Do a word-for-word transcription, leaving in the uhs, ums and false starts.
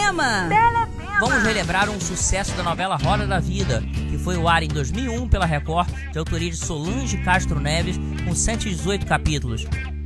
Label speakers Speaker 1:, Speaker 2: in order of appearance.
Speaker 1: Teletema!
Speaker 2: Teletema! Vamos relembrar um sucesso da novela Roda da Vida, que foi ao ar em dois mil e um pela Record, de autoria de Solange Castro Neves, com cento e dezoito capítulos.